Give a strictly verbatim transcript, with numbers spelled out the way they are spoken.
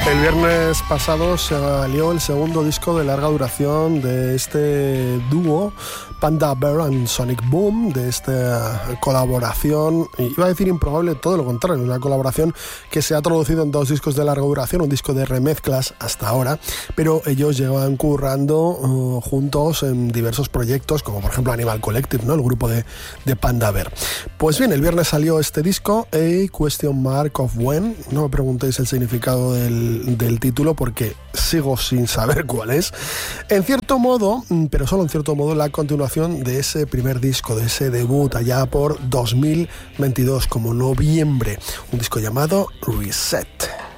El viernes pasado salió el segundo disco de larga duración de este dúo, Panda Bear and Sonic Boom, de esta colaboración, iba a decir improbable, todo lo contrario, una colaboración que se ha traducido en dos discos de larga duración, un disco de remezclas hasta ahora, pero ellos llevan currando uh, juntos en diversos proyectos, como por ejemplo Animal Collective, ¿no? El grupo de, de Panda Bear. Pues bien, el viernes salió este disco, A Question Mark of When. No me preguntéis el significado del, del título porque sigo sin saber cuál es. En cierto modo, pero solo en cierto modo, la continuación de ese primer disco, de ese debut allá por dos mil veintidós, como noviembre, un disco llamado Reset.